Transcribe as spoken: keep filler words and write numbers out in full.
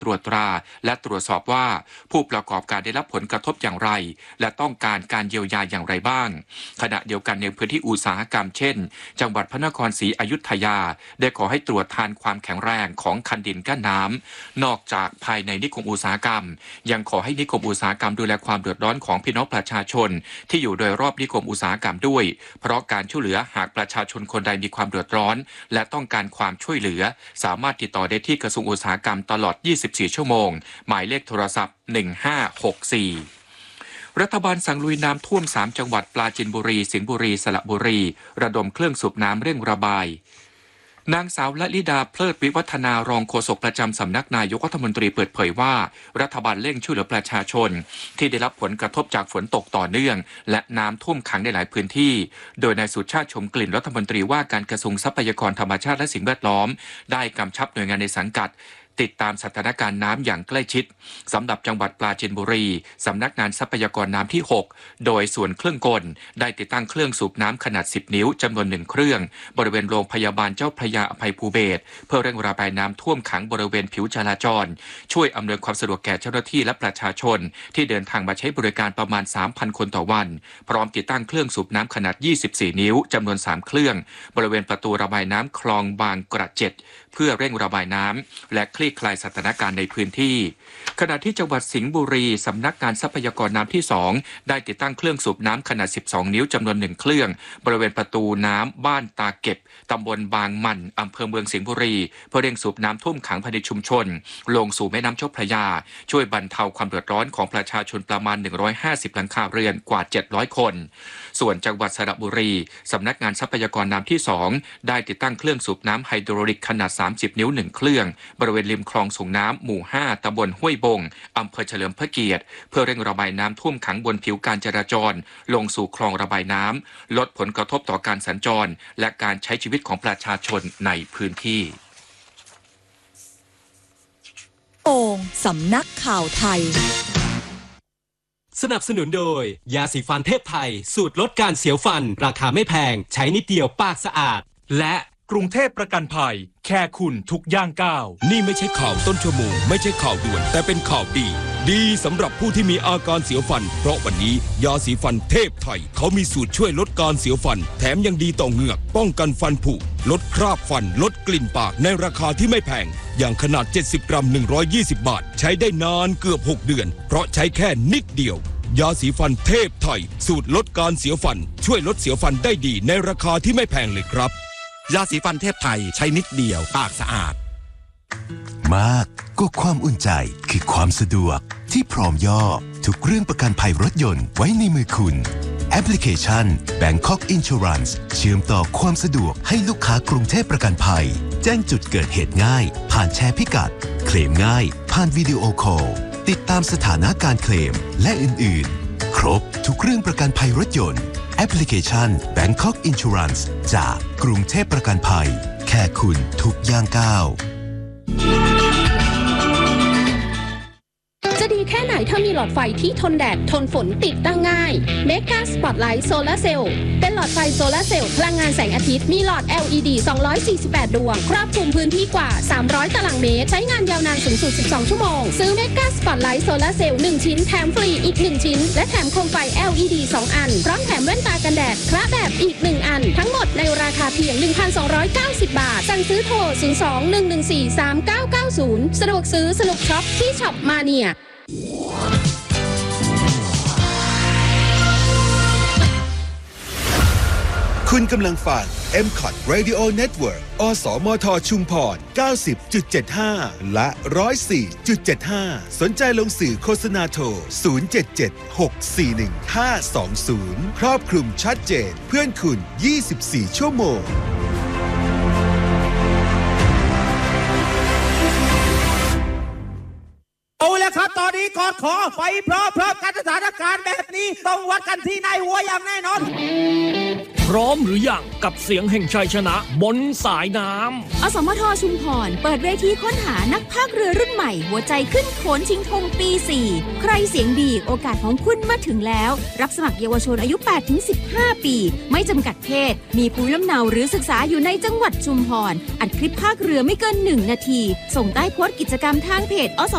ตรวจตราและตรวจสอบว่าผู้ประกอบการได้รับผลกระทบอย่างไรและต้องการการเยียวยาอย่างไรบ้างขณะเดียวกันในพื้นที่อุตสาหกรรมเช่นจังหวัดพระนครศรีอยุธยาได้ขอให้ตรวจทานความแข็งแรงของคันดินกั้นน้ำนอกจากภายในนิคมอุตสาหกรรมยังขอให้นิคมอุตสาหกรรมดูแลความเดือดร้อนของพี่น้องประชาชนที่อยู่โดยรอบนิคมอุตสาหกรรมด้วยเพราะการช่วยเหลือหากประชาชนคนใดมีความเดือดร้อนและต้องการความช่วยเหลือสามารถติดต่อได้ที่กระทรวงอุตสาหกรรมตลอดยี่สิบสี่ชั่วโมงหมายเลขโทรศัพท์หนึ่งห้าหกสี่รัฐบาลสั่งลุยน้ำท่วมสามจังหวัดปราจีนบุรีสิงห์บุรีสระบุรีระดมเครื่องสูบน้ำเร่งระบายนางสาวละลิดาเพลิดวิวัฒนารองโฆษกประจำสำนักนายกรัฐมนตรีเปิดเผยว่ารัฐบาลเร่งช่วยเหลือประชาชนที่ได้รับผลกระทบจากฝนตกต่อเนื่องและน้ำท่วมขังในหลายพื้นที่โดยนายสุชาติชมกลิ่นรัฐมนตรีว่าการกระทรวงทรัพยากรธรรมชาติและสิ่งแวดล้อมได้กำชับหน่วยงานในสังกัดติดตามสถานการณ์น้ำอย่างใกล้ชิดสำหรับจังหวัดปราจีนบุรีสำนักงานทรัพยากรน้ำที่หกโดยส่วนเครื่องกลได้ติดตั้งเครื่องสูบน้ำขนาดสิบนิ้วจำนวนหนึ่งเครื่องบริเวณโรงพยาบาลเจ้าพระยาอภัยภูเบศรเพื่อเร่งระบายน้ำท่วมขังบริเวณผิวจราจรช่วยอำนวยความสะดวกแก่เจ้าหน้าที่และประชาชนที่เดินทางมาใช้บริการประมาณ สามพัน คนต่อวันพร้อมติดตั้งเครื่องสูบน้ำขนาดยี่สิบสี่นิ้วจำนวนสามเครื่องบริเวณประตูระบายน้ำคลองบางกระเจ็ดเพื่อเร่งระบายน้ำและคลี่คลายสถานการณ์ในพื้นที่ขณะที่จังหวัดสิงห์บุรีสำนักงานทรัพยากรน้ำที่สองได้ติดตั้งเครื่องสูบน้ำขนาดสิบสองนิ้วจำนวนหนึ่งเครื่องบริเวณประตูน้ำบ้านตาเก็บตำบลบางมันอำเภอเมืองสิงห์บุรีเพื่อเร่งสูบน้ำท่วมขังภายในชุมชนลงสู่แม่น้ำเจ้าพระยาช่วยบรรเทาความเดือดร้อนของประชาชนประมาณหนึ่งร้อยห้าสิบหลังคาเรือนกว่าเจ็ดร้อยคนส่วนจังหวัดสระบุรีสำนักงานทรัพยากรน้ำที่สองได้ติดตั้งเครื่องสูบน้ำไฮโดรลิกขนาดสามสิบนิ้วหนึ่งเครื่องบริเวณริมคลองส่งน้ำหมู่ห้าตำบลห้วยบงอำเภอเฉลิมพระเกียรติเพื่อเร่งระบายน้ำท่วมขังบนผิวการจราจรลงสู่คลองระบายน้ำลดผลกระทบต่อการสัญจรและการใช้ชีวิตของประชาชนในพื้นที่โอ่งสำนักข่าวไทยสนับสนุนโดยยาสีฟันเทพไทยสูตรลดการเสียวฟันราคาไม่แพงใช้นิดเดียวปากสะอาดและกรุงเทพประกันภัยแค่คุณทุกย่างก้าวนี่ไม่ใช่ข่าวต้นชั่วโมงไม่ใช่ข่าวด่วนแต่เป็นข่าวดีดีสำหรับผู้ที่มีอาการเสียวฟันเพราะวันนี้ยาสีฟันเทพไทยเขามีสูตรช่วยลดการเสียวฟันแถมยังดีต่อเหงือกป้องกันฟันผุลดคราบฟันลดกลิ่นปากในราคาที่ไม่แพงอย่างขนาดเจ็ดสิบกรัมหนึ่งร้อยยี่สิบบาทใช้ได้นานเกือบหกเดือนเพราะใช้แค่นิดเดียวยาสีฟันเทพไทยสูตรลดการเสียวฟันช่วยลดเสียวฟันได้ดีในราคาที่ไม่แพงเลยครับยาสีฟันเทพไทยใช้นิดเดียวปากสะอาดมากก็ความอุ่นใจคือความสะดวกที่พร้อมย่อทุกเรื่องประกันภัยรถยนต์ไว้ในมือคุณแอปพลิเคชัน Bangkok Insurance เชื่อมต่อความสะดวกให้ลูกค้ากรุงเทพประกันภัยแจ้งจุดเกิดเหตุง่ายผ่านแชร์พิกัดเคลมง่ายผ่านวิดีโอคอลติดตามสถานะการเคลมและอื่นๆครบทุกเรื่องประกันภัยรถยนต์แอปพลิเคชัน Bangkok Insurance จากกรุงเทพประกันภัยแค่คุณทุกย่างก้าวจะดีแค่ไหนถ้ามีหลอดไฟที่ทนแดดทนฝนติดตั้งง่าย Mega Spotlight Solar Cell เป็นหลอดไฟโซลาร์เซลล์พลังงานแสงอาทิตย์มีหลอด แอล อี ดี สองร้อยสี่สิบแปด ดวงครอบคลุมพื้นที่กว่าสามร้อยตารางเมตรใช้งานยาวนานสูงสุดสิบสองชั่วโมงซื้อ Mega Spotlight Solar Cell หนึ่งชิ้นแถมฟรีอีกหนึ่งชิ้นและแถมโคมไฟ แอล อี ดี สองอันพร้อมแถมแว่นตากันแดดคละแบบอีกหนึ่งอันทั้งหมดในราคาเพียง หนึ่งพันสองร้อยเก้าสิบ บาทสั่งซื้อโทรศูนย์ สอง หนึ่ง หนึ่ง สี่ สาม เก้า เก้า ศูนย์สะดวกซื้อสนุกช็อปที่ช็อปมาเนียคุณกำลังฟัง เอ็ม คอท Radio Network อสมทชุมพร เก้าสิบจุดเจ็ดห้า และ หนึ่งร้อยสี่จุดเจ็ดห้า สนใจลงสื่อโฆษณาโทร ศูนย์ เจ็ด เจ็ด หก สี่ หนึ่ง ห้า สอง ศูนย์ ครอบคลุมชัดเจนเพื่อนคุณ ยี่สิบสี่ ชั่วโมงเอาละครับตอนนี้กอดขอไปพร้อมพร้อมกันสถานการณ์แบบนี้ต้องวัดกันที่นายหัวอย่างแน่นอนพร้อมหรือยังกับเสียงแห่งชัยชนะบนสายน้ำอสมทชุมพรเปิดเวทีค้นหานักพากย์เรือรุ่นใหม่หัวใจขึ้นโขนชิงธงปีสี่ใครเสียงดีโอกาสของคุณมาถึงแล้วรับสมัครเยาวชนอายุ แปดถึงสิบห้า ปีไม่จำกัดเพศมีภูมิลำเนาหรือศึกษาอยู่ในจังหวัดชุมพรอัดคลิปพากย์เรือไม่เกินหนึ่งนาทีส่งใต้โพสต์กิจกรรมทางเพจอส